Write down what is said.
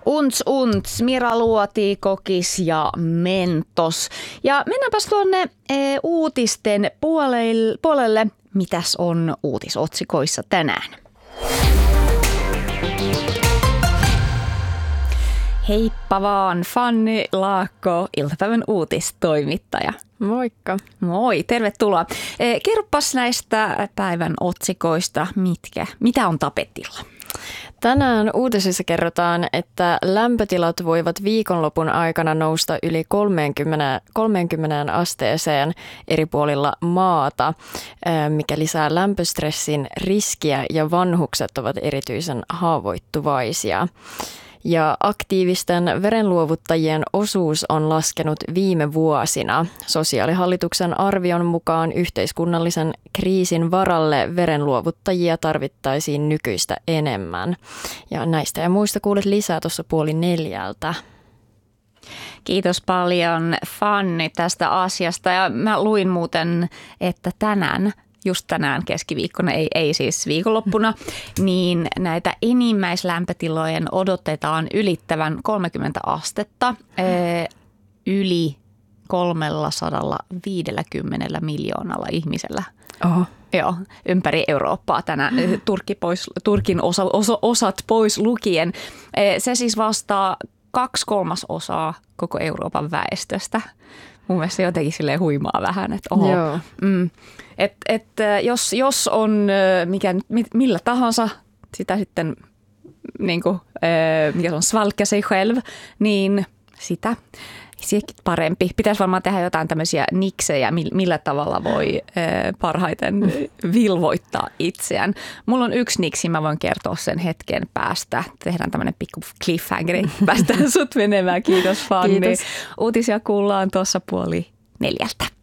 Unts, Mira Luoti, Kokis ja Mentos. Ja mennäänpäs tuonne uutisten puolelle. Mitäs on uutisotsikoissa tänään? Heippa vaan, Fanny Laakko, iltapäivän uutistoimittaja. Moikka. Moi, tervetuloa. Kerropas näistä päivän otsikoista, mitä on tapetilla? Tänään uutisissa kerrotaan, että lämpötilat voivat viikonlopun aikana nousta yli 30 asteeseen eri puolilla maata, mikä lisää lämpöstressin riskiä ja vanhukset ovat erityisen haavoittuvaisia. Ja aktiivisten verenluovuttajien osuus on laskenut viime vuosina. Sosiaalihallituksen arvion mukaan yhteiskunnallisen kriisin varalle verenluovuttajia tarvittaisiin nykyistä enemmän. Ja näistä ja muista kuulet lisää tuossa 3:30. Kiitos paljon Fanny tästä asiasta. Ja mä luin muuten, että just tänään keskiviikkona, ei siis viikonloppuna, niin näitä enimmäislämpötilojen odotetaan ylittävän 30 astetta yli 350 miljoonalla ihmisellä. Oho. Joo, ympäri Eurooppaa tänään, Turkin osat pois lukien. Se siis vastaa 2/3 koko Euroopan väestöstä. Mun mielestä se jotenkin silleen huimaa vähän, että oho. Joo. Jos on millä tahansa sitä sitten, niin kuin, mikä se on, svalka sig själv, niin sitäkin parempi. Pitäisi varmaan tehdä jotain tämmöisiä niksejä, millä tavalla voi parhaiten vilvoittaa itseään. Mulla on yksi niksi, mä voin kertoa sen hetken päästä. Tehdään tämmöinen pikku cliffhangeri. Päästään sut menemään. Kiitos Fanny. Kiitos. Uutisia kuullaan tuossa 3:30.